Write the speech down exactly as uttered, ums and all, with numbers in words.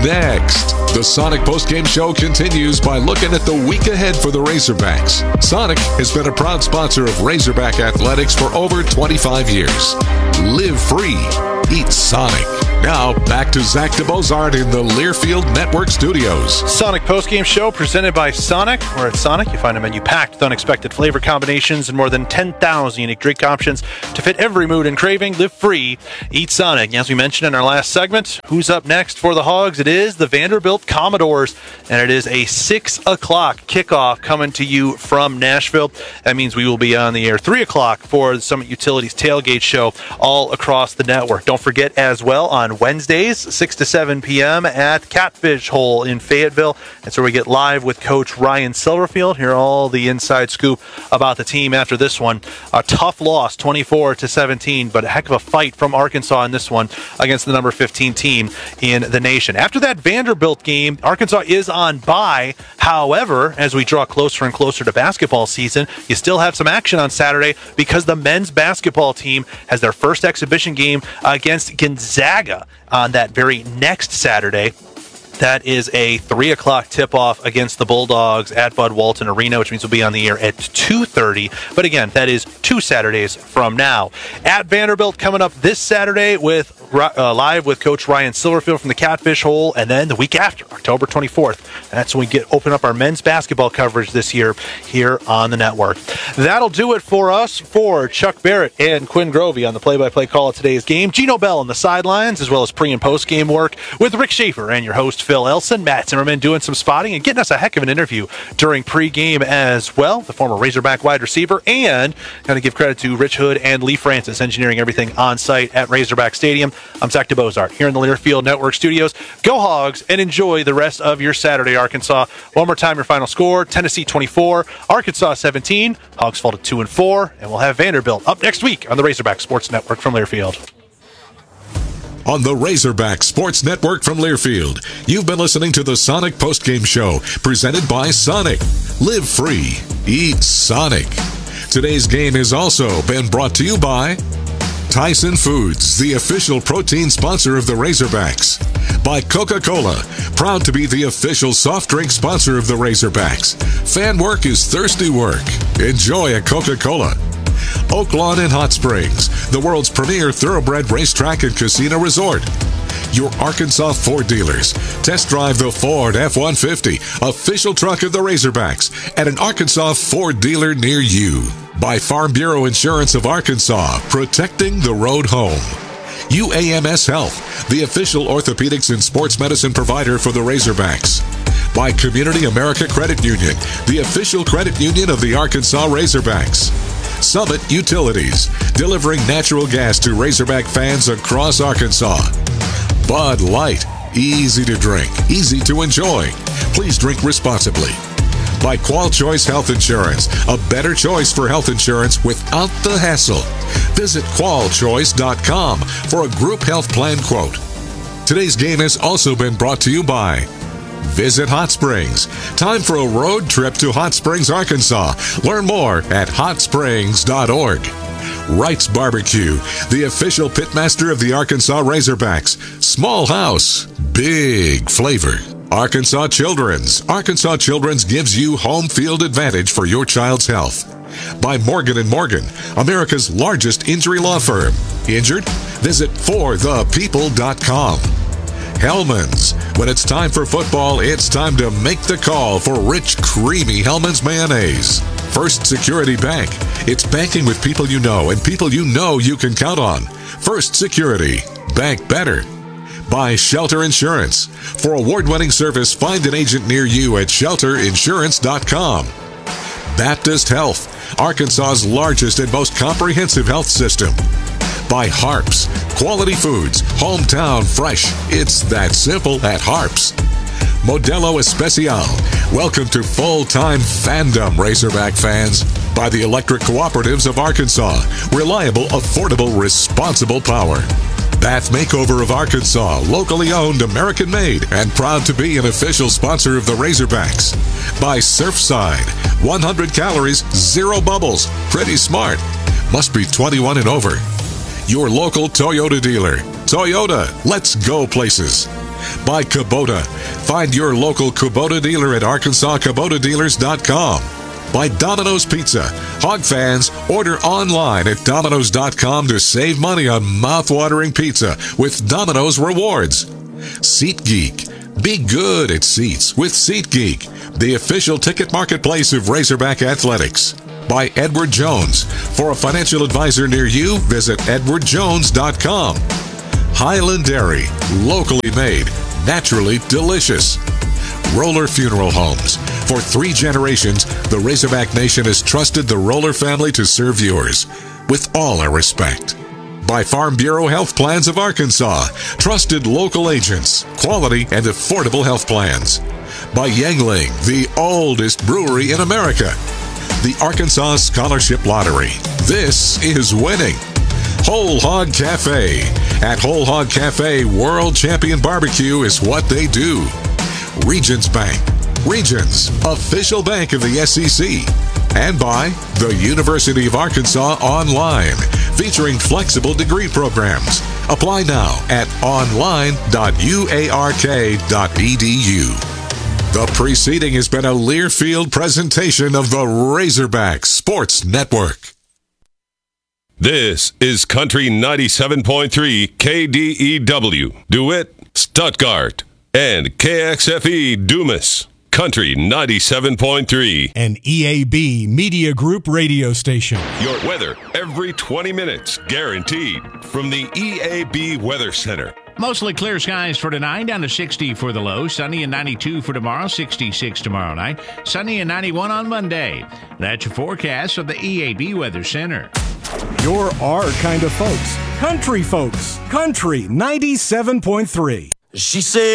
Next, the Sonic postgame show continues by looking at the week ahead for the Razorbacks. Sonic has been a proud sponsor of Razorback Athletics for over twenty-five years. Live free. Eat Sonic. Now, back to Zach DeBozart in the Learfield Network studios. Sonic postgame show presented by Sonic. Where at Sonic, you find a menu packed with unexpected flavor combinations and more than ten thousand unique drink options to fit every mood and craving. Live free. Eat Sonic. As we mentioned in our last segment, who's up next for the Hogs? It is the Vanderbilt Commodores, and it is a six o'clock kickoff coming to you from Nashville. That means we will be on the air three o'clock for the Summit Utilities Tailgate Show all across the network. Don't forget as well on Wednesdays, six to seven p.m. at Catfish Hole in Fayetteville. That's where we get live with Coach Ryan Silverfield. Hear all the inside scoop about the team after this one. A tough loss, twenty-four to seventeen, but a heck of a fight from Arkansas in this one against the number fifteen team in the nation. After that Vanderbilt game, Arkansas is on bye. However, as we draw closer and closer to basketball season, you still have some action on Saturday because the men's basketball team has their first exhibition game against Gonzaga on that very next Saturday. That is a three o'clock tip-off against the Bulldogs at Bud Walton Arena, which means we'll be on the air at two thirty. But again, that is two Saturdays from now. At Vanderbilt coming up this Saturday with uh, live with Coach Ryan Silverfield from the Catfish Hole, and then the week after, October twenty-fourth. That's when we get open up our men's basketball coverage this year here on the network. That'll do it for us. For Chuck Barrett and Quinn Grovey on the play-by-play call of today's game, Gino Bell on the sidelines, as well as pre- and post-game work with Rick Schaefer and your host, Phil Elson. Matt Zimmerman doing some spotting and getting us a heck of an interview during pregame as well. The former Razorback wide receiver, and going to give credit to Rich Hood and Lee Francis engineering everything on site at Razorback Stadium. I'm Zach DeBozart here in the Learfield Network studios. Go Hogs and enjoy the rest of your Saturday, Arkansas. One more time, your final score: Tennessee twenty-four, Arkansas seventeen. Hogs fall to two and four, and we'll have Vanderbilt up next week on the Razorback Sports Network from Learfield. On the Razorback Sports Network from Learfield, you've been listening to the Sonic Postgame Show, presented by Sonic. Live free. Eat Sonic. Today's game has also been brought to you by Tyson Foods, the official protein sponsor of the Razorbacks. By Coca-Cola, proud to be the official soft drink sponsor of the Razorbacks. Fan work is thirsty work. Enjoy a Coca-Cola. Oaklawn and Hot Springs, the world's premier thoroughbred racetrack and casino resort. Your Arkansas Ford dealers. Test drive the Ford F one fifty, official truck of the Razorbacks, at an Arkansas Ford dealer near you. By Farm Bureau Insurance of Arkansas, protecting the road home. U A M S Health, the official orthopedics and sports medicine provider for the Razorbacks. By Community America Credit Union, the official credit union of the Arkansas Razorbacks. Summit Utilities, delivering natural gas to Razorback fans across Arkansas. Bud Light, easy to drink, easy to enjoy. Please drink responsibly. By Qual Choice Health Insurance, a better choice for health insurance without the hassle. Visit qual choice dot com for a group health plan quote. Today's game has also been brought to you by Visit Hot Springs. Time for a road trip to Hot Springs, Arkansas. Learn more at hot springs dot org. Wright's Barbecue, the official pitmaster of the Arkansas Razorbacks. Small house, big flavor. Arkansas Children's. Arkansas Children's gives you home field advantage for your child's health. By Morgan and Morgan, America's largest injury law firm. Injured? Visit for the people dot com. Hellman's. When it's time for football, it's time to make the call for rich, creamy Hellman's mayonnaise. First Security Bank. It's banking with people you know and people you know you can count on. First Security. Bank better. By Shelter Insurance. For award-winning service, find an agent near you at shelter insurance dot com. Baptist Health, Arkansas's largest and most comprehensive health system. By Harps, quality foods, hometown fresh. It's that simple at Harps. Modelo Especial, welcome to full-time fandom, Razorback fans. By the Electric Cooperatives of Arkansas, reliable, affordable, responsible power. Bath Makeover of Arkansas, locally owned, American-made, and proud to be an official sponsor of the Razorbacks. By Surfside, one hundred calories, zero bubbles, pretty smart. Must be twenty-one and over. Your local Toyota dealer. Toyota, let's go places. By Kubota. Find your local Kubota dealer at arkansas kubota dealers dot com. By Domino's Pizza. Hog fans, order online at domino's dot com to save money on mouth-watering pizza with Domino's Rewards. SeatGeek. Be good at seats with SeatGeek, the official ticket marketplace of Razorback Athletics. By Edward Jones. For a financial advisor near you, visit edward jones dot com. Highland Dairy. Locally made. Naturally delicious. Roller Funeral Homes. For three generations, the Razorback Nation has trusted the Roller family to serve yours with all our respect. By Farm Bureau Health Plans of Arkansas. Trusted local agents, quality and affordable health plans. By Yuengling, the oldest brewery in America. The Arkansas Scholarship Lottery. This is winning. Whole Hog Cafe. At Whole Hog Cafe, World Champion Barbecue is what they do. Regions Bank. Regions, official bank of the S E C. And by the University of Arkansas Online, featuring flexible degree programs. Apply now at online dot u a r k dot e d u. The preceding has been a Learfield presentation of the Razorback Sports Network. This is Country ninety-seven point three K D E W, DeWitt, Stuttgart, and K X F E Dumas. Country ninety-seven point three. An E A B Media Group radio station. Your weather every twenty minutes, guaranteed, from the E A B Weather Center. Mostly clear skies for tonight, down to sixty for the low. Sunny and ninety-two for tomorrow, sixty-six tomorrow night. Sunny and ninety-one on Monday. That's your forecast of the E A B Weather Center. You're our kind of folks. Country folks. Country ninety-seven point three. She said